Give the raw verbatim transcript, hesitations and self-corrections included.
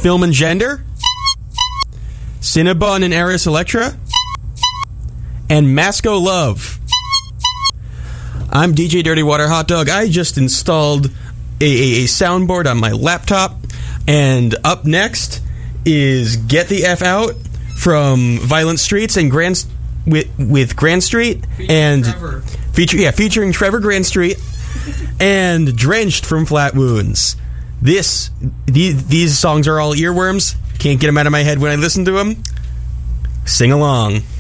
Film and Gender, Cinnabon and Eris Electra, and Masco Love. I'm D J Dirty Water Hot Dog. I just installed a, a, a soundboard on my laptop, and up next is Get the F Out from Violent Streets and Grand with with Grand Street featuring and Trevor. feature yeah featuring Trevor Grand Street and Drenched from Flat Wounds. This these, these songs are all earworms. Can't get them out of my head when I listen to them. Sing along.